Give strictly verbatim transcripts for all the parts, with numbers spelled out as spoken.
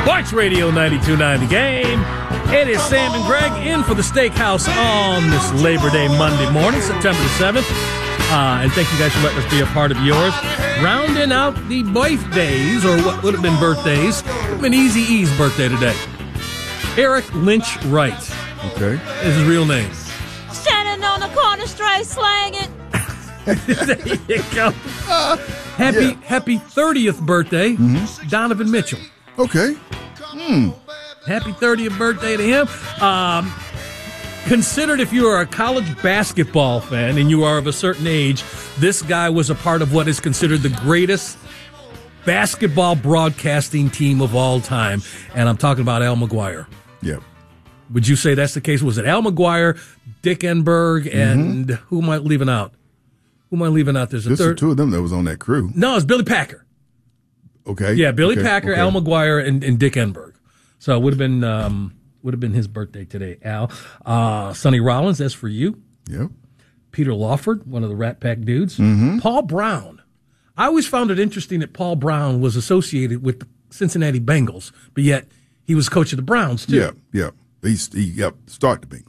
Sports Radio ninety-two point nine The Game. It is Sam and Greg in for the Steakhouse on this Labor Day Monday morning, September the seventh. Uh, and thank you guys for letting us be a part of yours. Rounding out the birthdays, or what would have been birthdays, would have been Easy E's birthday today. Eric Lynch Wright. Okay. Is his real name. Standing on the corner straight slanging. There you go. Uh, happy yeah. happy thirtieth birthday, mm-hmm. Donovan Mitchell. Okay. Hmm. Happy thirtieth birthday to him. Um, considered if you are a college basketball fan and you are of a certain age, this guy was a part of what is considered the greatest basketball broadcasting team of all time. And I'm talking about Al McGuire. Yeah. Would you say that's the case? Was it Al McGuire, Dick Enberg, and mm-hmm. who am I leaving out? Who am I leaving out? There's a There's third. two of them that was on that crew. No, it's Billy Packer. Okay. Yeah, Billy okay. Packer, okay. Al McGuire, and, and Dick Enberg. So it would have been um, would have been his birthday today, Al. Uh, Sonny Rollins, that's for you. Yep. Peter Lawford, one of the Rat Pack dudes. Mm-hmm. Paul Brown. I always found it interesting that Paul Brown was associated with the Cincinnati Bengals, but yet he was coach of the Browns, too. Yeah, yeah. He, he yep, started the Bengals.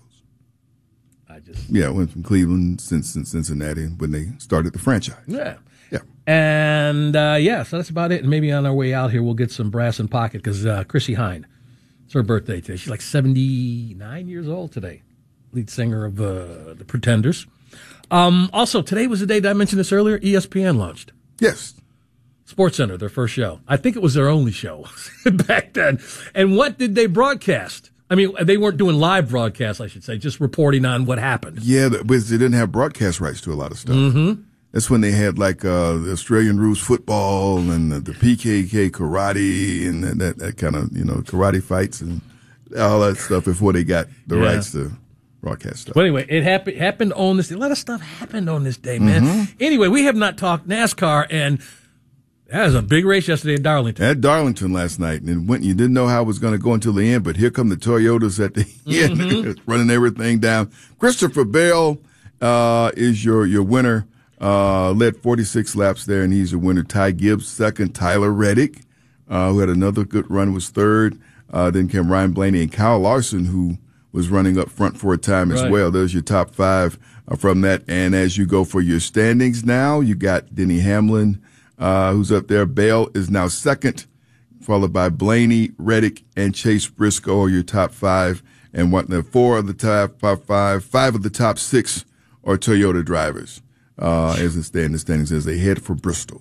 I just Yeah, went from Cleveland, Cincinnati, when they started the franchise. Yeah. Yeah. And, uh, yeah, so that's about it. And maybe on our way out here, we'll get some brass in pocket because uh, Chrissy Hynde, it's her birthday today. She's like seventy-nine years old today, lead singer of uh, The Pretenders. Um, also, today was the day that I mentioned this earlier, E S P N launched. Yes. SportsCenter, their first show. I think it was their only show back then. And what did they broadcast? I mean, they weren't doing live broadcasts, I should say, just reporting on what happened. Yeah, but they didn't have broadcast rights to a lot of stuff. Mm-hmm. That's when they had like uh, the Australian rules football and the, the P K K karate and that, that, that kind of, you know, karate fights and all that stuff before they got the yeah. rights to broadcast stuff. But anyway, it happened happened on this day. A lot of stuff happened on this day, man. Mm-hmm. Anyway, we have not talked NASCAR, and that was a big race yesterday at Darlington. At Darlington last night, and it went, you didn't know how it was going to go until the end, but here come the Toyotas at the end, mm-hmm. running everything down. Christopher Bell uh, is your, your winner. Uh, led forty-six laps there, and he's a winner. Ty Gibbs, second. Tyler Reddick, uh, who had another good run, was third. Uh, then came Ryan Blaney and Kyle Larson, who was running up front for a time as right. well. There's your top five uh, from that. And as you go for your standings now, you got Denny Hamlin, uh, who's up there. Bale is now second, followed by Blaney, Reddick, and Chase Briscoe are your top five. And what the four of the top five, five of the top six are Toyota drivers. Uh, as it stands, the standings as they head for Bristol.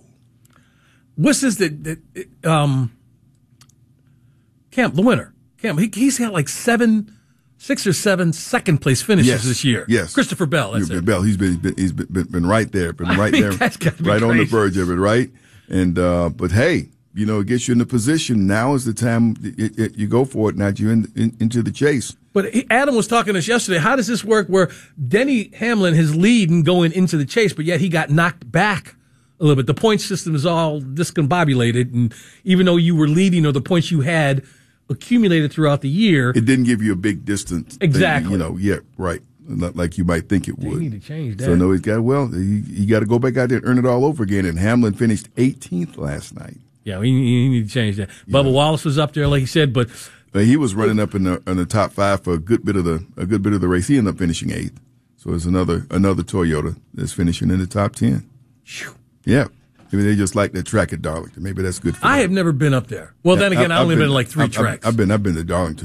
What's this that, that um, Camp, the winner? Camp, he, he's got like seven, six or seven second place finishes yes. this year. Yes, Christopher Bell. That's it. Bell. He's been, been he's been, been right there, been I right mean, there, that's gotta be right crazy. on the verge of it, right? And uh, but hey, you know, it gets you in a position. Now is the time it, it, you go for it. Now you're in, in, into the chase. But he, Adam was talking to us yesterday. How does this work where Denny Hamlin is leading going into the chase, but yet he got knocked back a little bit? The point system is all discombobulated, and even though you were leading or the points you had accumulated throughout the year, it didn't give you a big distance. Exactly. Thing, you know, yeah, right. Not like you might think it would. They need to change that. So no, he's got well. He, he got to go back out there and earn it all over again. And Hamlin finished eighteenth last night. Yeah, we, we need to change that. Yeah. Bubba Wallace was up there, like he said, but. But he was running up in the in the top five for a good bit of the a good bit of the race. He ended up finishing eighth. So it's another another Toyota that's finishing in the top ten. Whew. Yeah, maybe they just like that track at Darlington. Maybe that's good for I them. have never been up there. Well, yeah, then again, I, I've only been, been to like three I've, tracks. I've been I've been to Darlington.